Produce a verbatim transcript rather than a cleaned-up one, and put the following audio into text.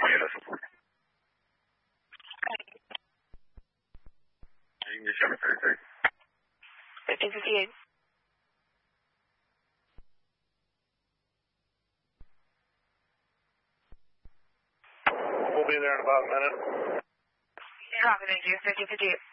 you listen for? You can get seven thirty-three. fifteen fifty-eight. We'll be there in about a minute. Copy, thank you. fifteen fifty-eight.